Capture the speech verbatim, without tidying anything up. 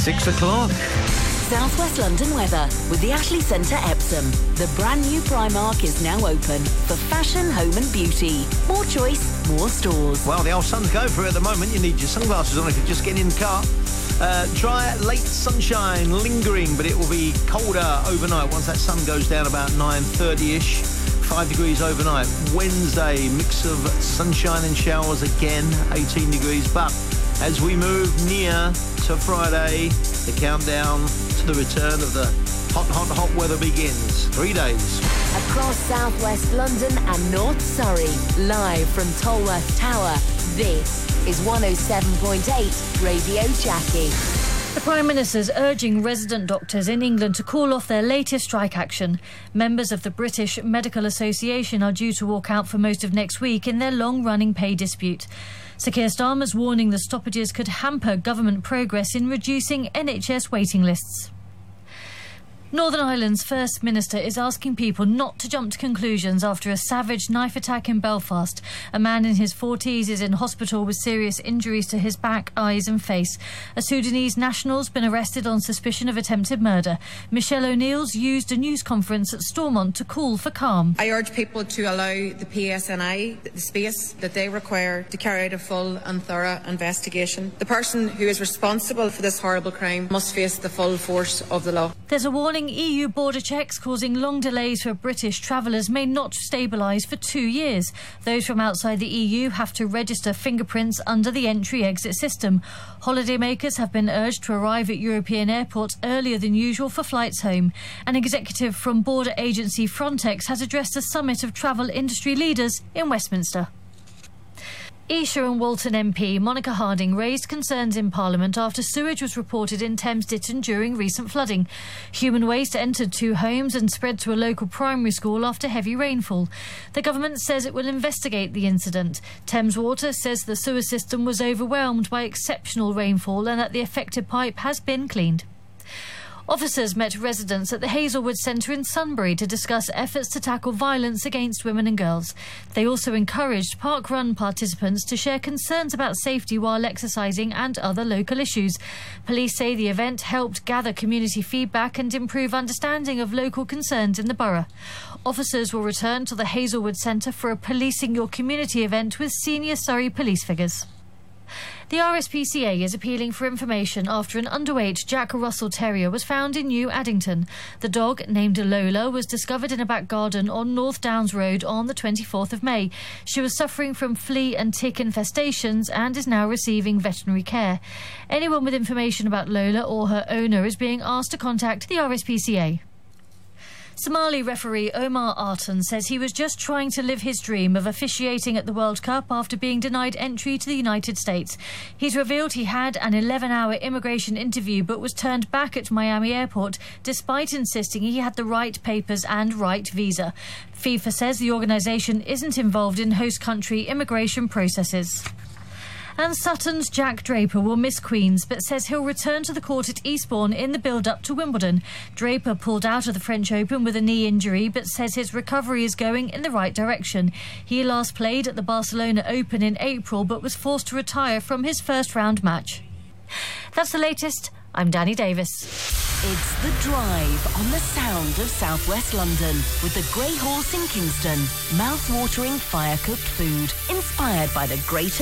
Six o'clock. South West London weather with the Ashley Centre Epsom. The brand new Primark is now open for fashion, home and beauty. More choice, more stores. Well, the old sun's going for it at the moment. You need your sunglasses on if you're just getting in the car. Uh, dry, late sunshine, lingering, but it will be colder overnight once that sun goes down about nine thirty-ish. Five degrees overnight. Wednesday, mix of sunshine and showers again, eighteen degrees. But as we move near to Friday, the countdown to the return of the hot, hot, hot weather begins. Three days. Across South West London and North Surrey, live from Tolworth Tower, this is one oh seven point eight Radio Jackie. The Prime Minister's urging resident doctors in England to call off their latest strike action. Members of the British Medical Association are due to walk out for most of next week in their long-running pay dispute. Sir Keir Starmer's warning the stoppages could hamper government progress in reducing N H S waiting lists. Northern Ireland's First Minister is asking people not to jump to conclusions after a savage knife attack in Belfast. A man in his forties is in hospital with serious injuries to his back, eyes and face. A Sudanese national's been arrested on suspicion of attempted murder. Michelle O'Neill's used a news conference at Stormont to call for calm. I urge people to allow the P S N I the space that they require to carry out a full and thorough investigation. The person who is responsible for this horrible crime must face the full force of the law. There's a warning E U border checks causing long delays for British travellers may not stabilise for two years. Those from outside the E U have to register fingerprints under the entry-exit system. Holidaymakers have been urged to arrive at European airports earlier than usual for flights home. An executive from border agency Frontex has addressed a summit of travel industry leaders in Westminster. Esher and Walton M P Monica Harding raised concerns in Parliament after sewage was reported in Thames Ditton during recent flooding. Human waste entered two homes and spread to a local primary school after heavy rainfall. The government says it will investigate the incident. Thames Water says the sewer system was overwhelmed by exceptional rainfall and that the affected pipe has been cleaned. Officers met residents at the Hazelwood Centre in Sunbury to discuss efforts to tackle violence against women and girls. They also encouraged Park Run participants to share concerns about safety while exercising and other local issues. Police say the event helped gather community feedback and improve understanding of local concerns in the borough. Officers will return to the Hazelwood Centre for a Policing Your Community event with senior Surrey police figures. The R S P C A is appealing for information after an underweight Jack Russell Terrier was found in New Addington. The dog, named Lola, was discovered in a back garden on North Downs Road on the twenty-fourth of May. She was suffering from flea and tick infestations and is now receiving veterinary care. Anyone with information about Lola or her owner is being asked to contact the R S P C A. Somali referee Omar Artan says he was just trying to live his dream of officiating at the World Cup after being denied entry to the United States. He's revealed he had an eleven-hour immigration interview but was turned back at Miami Airport despite insisting he had the right papers and right visa. FIFA says the organisation isn't involved in host country immigration processes. And Sutton's Jack Draper will miss Queen's but says he'll return to the court at Eastbourne in the build-up to Wimbledon. Draper pulled out of the French Open with a knee injury but says his recovery is going in the right direction. He last played at the Barcelona Open in April but was forced to retire from his first round match. That's the latest. I'm Danny Davis. It's The Drive on the sound of South West London with the Grey Horse in Kingston. Mouth-watering fire-cooked food inspired by the greater